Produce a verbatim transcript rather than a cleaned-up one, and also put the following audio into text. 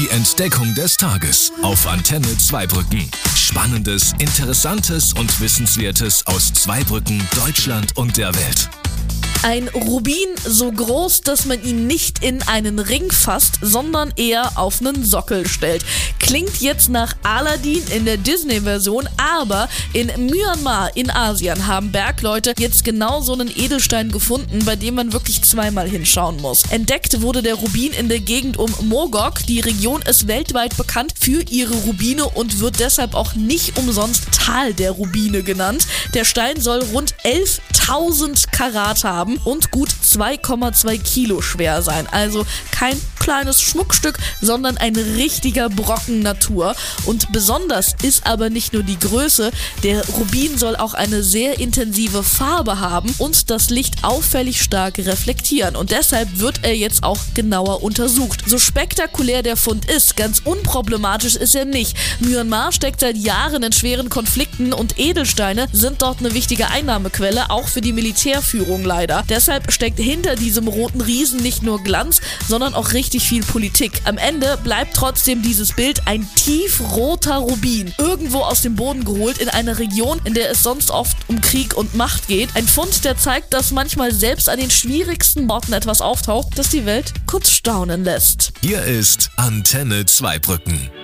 Die Entdeckung des Tages auf Antenne Zweibrücken. Spannendes, Interessantes und Wissenswertes aus Zweibrücken, Deutschland und der Welt. Ein Rubin so groß, dass man ihn nicht in einen Ring fasst, sondern eher auf einen Sockel stellt. Klingt jetzt nach Aladdin in der Disney-Version, aber in Myanmar in Asien haben Bergleute jetzt genau so einen Edelstein gefunden, bei dem man wirklich zweimal hinschauen muss. Entdeckt wurde der Rubin in der Gegend um Mogok. Die Region ist weltweit bekannt für ihre Rubine und wird deshalb auch nicht umsonst Tal der Rubine genannt. Der Stein soll rund elftausend Karat haben und gut zwei Komma zwei Kilo schwer sein. Also kein kleines Schmuckstück, sondern ein richtiger Brocken Natur. Und besonders ist aber nicht nur die Größe, der Rubin soll auch eine sehr intensive Farbe haben und das Licht auffällig stark reflektieren. Und deshalb wird er jetzt auch genauer untersucht. So spektakulär der Fund ist, ganz unproblematisch ist er nicht. Myanmar steckt seit Jahren in schweren Konflikten und Edelsteine sind dort eine wichtige Einnahmequelle, auch für die Militärführung leider. Deshalb steckt hinter diesem roten Riesen nicht nur Glanz, sondern auch richtig viel Politik. Am Ende bleibt trotzdem dieses Bild ein tiefroter Rubin, irgendwo aus dem Boden geholt in einer Region, in der es sonst oft um Krieg und Macht geht. Ein Fund, der zeigt, dass manchmal selbst an den schwierigsten Orten etwas auftaucht, das die Welt kurz staunen lässt. Hier ist Antenne Zweibrücken.